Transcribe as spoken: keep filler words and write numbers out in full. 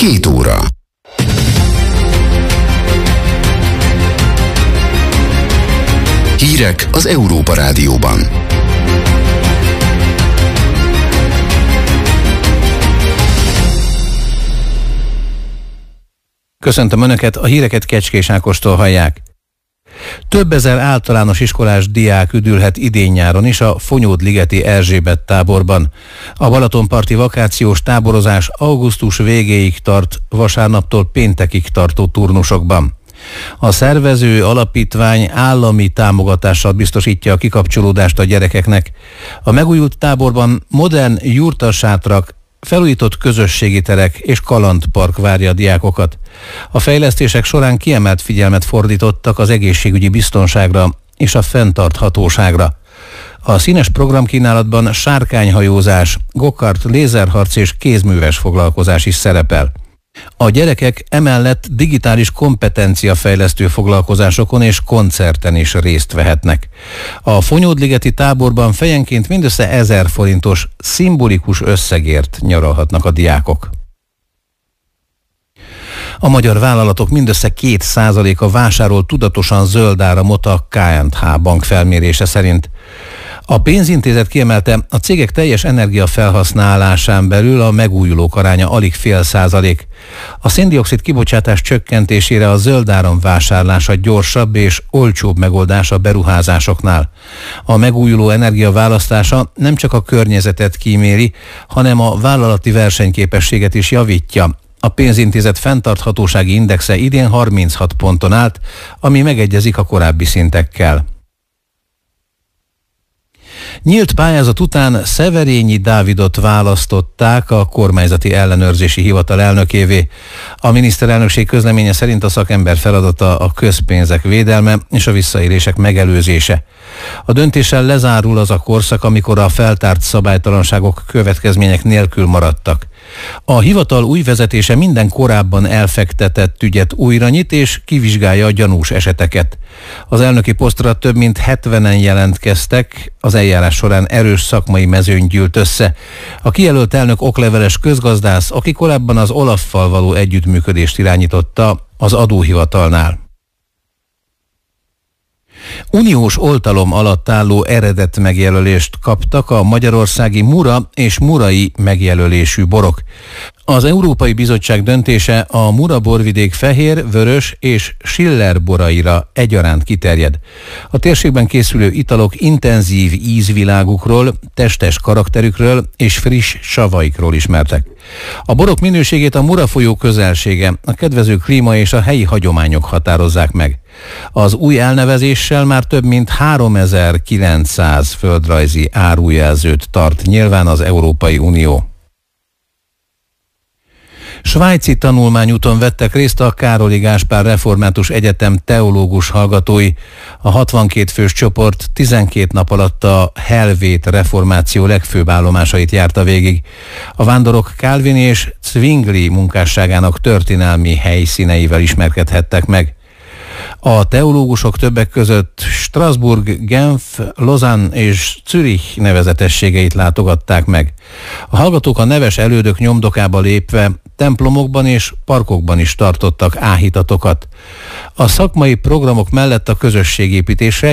Két óra. Hírek az Európa Rádióban. Köszöntöm Önöket, a híreket Kecskés Ákostól hallják. Több ezer általános iskolás diák üdülhet idén-nyáron is a Fonyód-ligeti Erzsébet táborban. A balatonparti vakációs táborozás augusztus végéig tart, vasárnaptól péntekig tartó turnusokban. A szervező alapítvány állami támogatással biztosítja a kikapcsolódást a gyerekeknek. A megújult táborban modern jurtasátrak, felújított közösségi terek és kalandpark várja a diákokat. A fejlesztések során kiemelt figyelmet fordítottak az egészségügyi biztonságra és a fenntarthatóságra. A színes programkínálatban sárkányhajózás, gokart, lézerharc és kézműves foglalkozás is szerepel. A gyerekek emellett digitális kompetenciafejlesztő foglalkozásokon és koncerten is részt vehetnek. A Fonyód-ligeti táborban fejenként mindössze ezer forintos szimbolikus összegért nyaralhatnak a diákok. A magyar vállalatok mindössze két százaléka vásárol tudatosan zöld áramot a ká és há bank felmérése szerint. A pénzintézet kiemelte, a cégek teljes energiafelhasználásán belül a megújulók aránya alig fél százalék. A széndioxid kibocsátás csökkentésére a zöld áram vásárlása gyorsabb és olcsóbb megoldás a beruházásoknál. A megújuló energia választása nem csak a környezetet kíméli, hanem a vállalati versenyképességet is javítja. A pénzintézet fenntarthatósági indexe idén harminchat ponton állt, ami megegyezik a korábbi szintekkel. Nyílt pályázat után Szeverényi Dávidot választották a kormányzati ellenőrzési hivatal elnökévé. A miniszterelnökség közleménye szerint a szakember feladata a közpénzek védelme és a visszaélések megelőzése. A döntéssel lezárul az a korszak, amikor a feltárt szabálytalanságok következmények nélkül maradtak. A hivatal új vezetése minden korábban elfektetett ügyet újra nyit és kivizsgálja a gyanús eseteket. Az elnöki posztra több mint hetvenen jelentkeztek, az eljárás során erős szakmai mezőny gyűlt össze. A kijelölt elnök okleveles közgazdász, aki korábban az Olaffal való együttműködést irányította az adóhivatalnál. Uniós oltalom alatt álló eredet megjelölést kaptak a magyarországi Mura és Murai megjelölésű borok. Az Európai Bizottság döntése a Mura borvidék fehér, vörös és Schiller boraira egyaránt kiterjed. A térségben készülő italok intenzív ízvilágukról, testes karakterükről és friss savaikról ismertek. A borok minőségét a Mura folyó közelsége, a kedvező klíma és a helyi hagyományok határozzák meg. Az új elnevezéssel már több mint háromezer-kilencszáz földrajzi árujelzőt tart nyilván az Európai Unió. Svájci tanulmányúton vettek részt a Károli Gáspár Református Egyetem teológus hallgatói. A hatvankét fős csoport tizenkét nap alatt a helvét reformáció legfőbb állomásait járta végig. A vándorok Calvin és Zwingli munkásságának történelmi helyszíneivel ismerkedhettek meg. A teológusok többek között Strasbourg, Genf, Lausanne és Zürich nevezetességeit látogatták meg. A hallgatók a neves elődök nyomdokába lépve templomokban és parkokban is tartottak áhítatokat. A szakmai programok mellett a közösségépítésre